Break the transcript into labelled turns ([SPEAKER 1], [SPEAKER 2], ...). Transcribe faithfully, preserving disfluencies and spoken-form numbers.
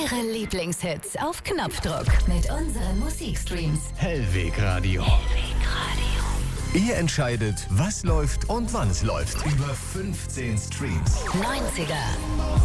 [SPEAKER 1] Ihre Lieblingshits auf Knopfdruck mit unseren Musikstreams.
[SPEAKER 2] Hellweg Radio.
[SPEAKER 1] Hellweg Radio.
[SPEAKER 2] Ihr entscheidet, was läuft und wann es läuft. Über fünfzehn Streams.
[SPEAKER 1] neunziger.